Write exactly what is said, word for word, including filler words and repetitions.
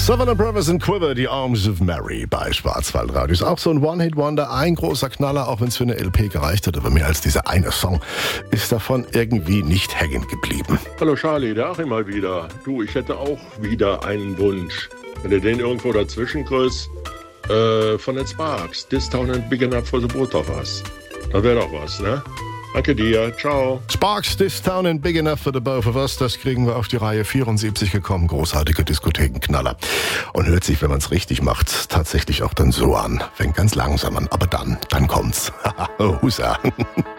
Savannah Brothers and Quiver, The Arms of Mary bei Schwarzwaldradio. Ist auch so ein One-Hit-Wonder, ein großer Knaller, auch wenn es für eine L P gereicht hat. Aber mehr als dieser eine Song ist davon irgendwie nicht hängen geblieben. Hallo Charlie, der Achim mal wieder. Du, ich hätte auch wieder einen Wunsch. Wenn du den irgendwo dazwischen kriegst, äh, von den Sparks. This town ain't big enough for the both of us. Das wäre doch was, ne? Danke dir, ciao. Sparks, This Town ain't big enough for the both of us. Das kriegen wir auf die Reihe vierundsiebzig gekommen. Großartige Diskothekenknaller. Und hört sich, wenn man es richtig macht, tatsächlich auch dann so an. Fängt ganz langsam an, aber dann, dann kommt's. Husa.